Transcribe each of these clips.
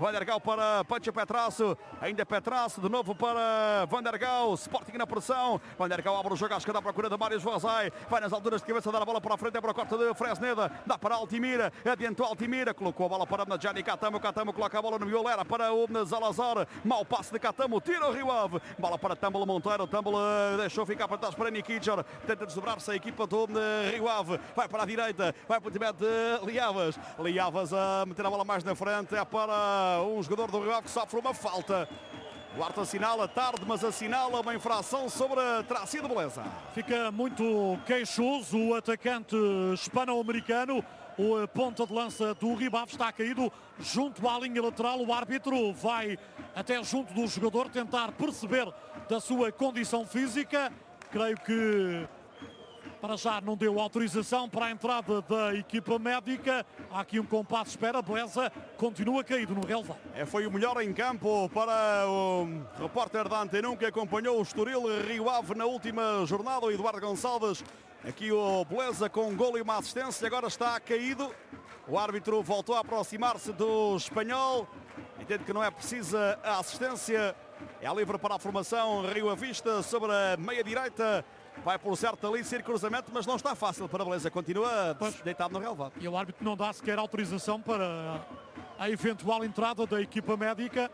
Van der Gaal para Pancho Petrasso. Ainda Petrasso, de novo para Van der Gaal. Sporting na pressão. Van der Gaal abre o jogo à esquerda à procura de Marius Vazai. Vai nas alturas de cabeça, dar a bola para a frente. É para o corte de Fresneda. Dá para Altimira. Adiantou Altimira. Colocou a bola para Gianni Catamo. Catamo coloca a bola no Violera para o Zalazar. Mau passe de Catamo. Tira o Rio Ave. Bola para Tumble Monteiro. Tumble deixou ficar para trás para Nikicher. Tenta desdobrar-se a equipa do Rio Ave. Vai para a direita. Vai para o time de Liavas. Liavas a meter a bola mais na frente. É para um jogador do Rio Ave que sofre uma falta. O árbitro assinala tarde, mas assinala uma infração sobre Trácia de Beleza. Fica muito queixoso o atacante hispano-americano. O ponta de lança do Rio Ave está caído junto à linha lateral. O árbitro vai até junto do jogador tentar perceber da sua condição física. Creio que para já não deu autorização para a entrada da equipa médica. Há aqui um compasso de espera. Beleza continua caído no relevado. Foi o melhor em campo para o repórter da Antena 1 que acompanhou o Estoril Rio Ave na última jornada, o Eduardo Gonçalves. Aqui o Beleza com um golo e uma assistência. Agora está caído. O árbitro voltou a aproximar-se do espanhol. Entende que não é precisa a assistência. É livre para a formação Rio Avista sobre a meia-direita. Vai por certo ali ser cruzamento, mas não está fácil para a Beleza. Continua deitado no relevado. E o árbitro não dá sequer autorização para a eventual entrada da equipa médica.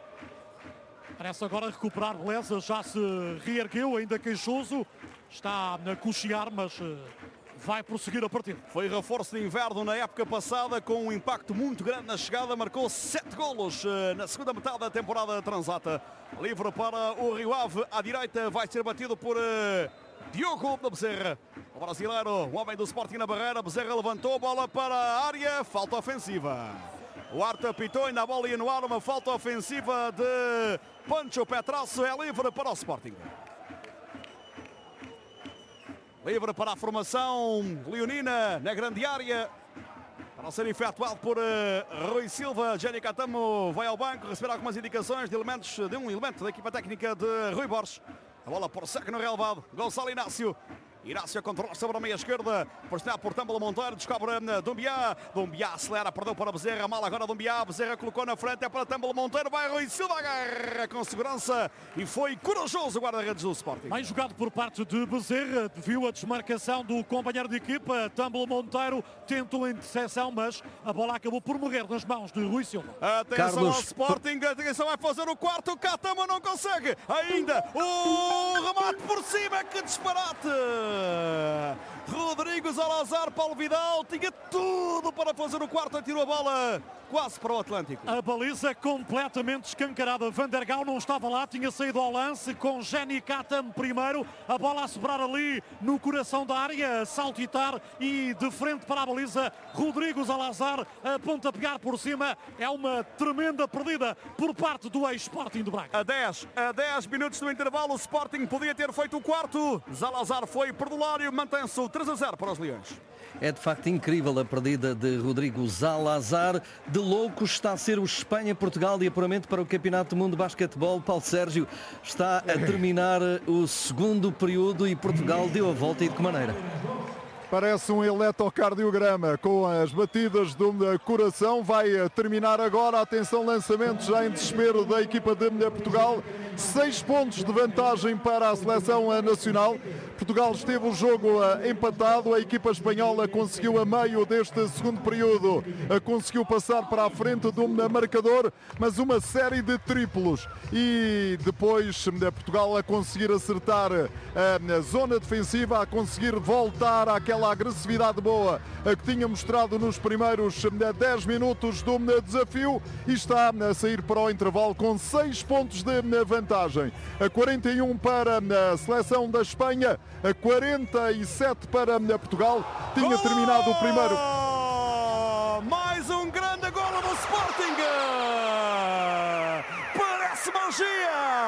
Parece agora recuperar Beleza. Já se reergueu, ainda queixoso. Está a cochear, mas vai prosseguir a partida. Foi reforço de inverno na época passada, com um impacto muito grande na chegada. Marcou 7 golos na segunda metade da temporada transata. Livre para o Rio Ave. À direita vai ser batido por Diogo da Bezerra. O brasileiro, o homem do Sporting na barreira. Bezerra levantou a bola para a área. Falta ofensiva. O árbitro apitou e na bola ia no ar. Uma falta ofensiva de Pancho Petrasso. É livre para o Sporting. Livre para a formação leonina na grande área. Para ser efetuado por Rui Silva. Gianni Catamo vai ao banco receber algumas indicações de um elemento da equipa técnica de Rui Borges. A bola por seco no relevado. Gonçalo Inácio. Inácio controla sobre a meia esquerda. Pressionado por Tumble Monteiro. Descobre Dumbiá. Dumbiá acelera. Perdeu para Bezerra. Mal agora Dumbiá. Bezerra colocou na frente. É para Tumble Monteiro. Vai Rui Silva. Agarra com segurança. E foi corajoso o guarda-redes do Sporting. Bem jogado por parte de Bezerra. Viu a desmarcação do companheiro de equipa. Tumble Monteiro tentou a interseção, mas a bola acabou por morrer nas mãos de Rui Silva. Atenção ao Sporting. Atenção, vai fazer o quarto. Catamo não consegue. Ainda o remate por cima. Que disparate. Rodrigo Zalazar, Paulo Vidal tinha tudo para fazer o quarto, atirou a bola quase para o Atlântico. A baliza completamente escancarada. Van der Gaal não estava lá, tinha saído ao lance com Gianni Catamo primeiro. A bola a sobrar ali no coração da área, a saltitar e de frente para a baliza. Rodrigo Zalazar a pontapear por cima. É uma tremenda perdida por parte do ex-Sporting de Braga. A 10 minutos do intervalo, o Sporting podia ter feito o quarto. Zalazar foi perdulário, mantém-se o 3-0 para os Leões. É de facto incrível a perdida de Rodrigo Zalazar. De louco está a ser o Espanha-Portugal de apuramento para o Campeonato do Mundo de Basquetebol. Paulo Sérgio, está a terminar o segundo período e Portugal deu a volta e de que maneira? Parece um eletrocardiograma com as batidas do coração. Vai terminar agora. Atenção, lançamento já em desespero da equipa de Portugal. 6 pontos de vantagem para a seleção nacional. Portugal esteve o jogo empatado. A equipa espanhola conseguiu a meio deste segundo período. Conseguiu passar para a frente do marcador, mas uma série de triplos. E depois Portugal a conseguir acertar a zona defensiva, a conseguir voltar àquela agressividade boa que tinha mostrado nos primeiros 10 minutos do desafio. E está a sair para o intervalo com 6 pontos de vantagem. 41 para a seleção da Espanha, 47 para Portugal. Tinha terminado o primeiro. Mais um grande golo do Sporting. Parece magia.